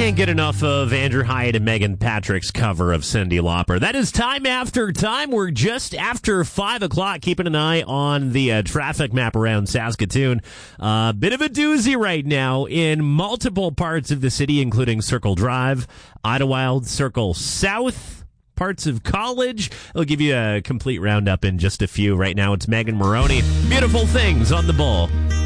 can't get enough of Andrew Hyatt and Megan Patrick's cover of Cyndi Lauper. That is Time After Time. We're just after 5 o'clock, keeping an eye on the traffic map around Saskatoon. Bit of a doozy right now in multiple parts of the city, including Circle Drive, Idlewild, Circle South, parts of College. I'll give you a complete roundup in just a few. Right now, it's Megan Moroney. Beautiful Things on the Bull.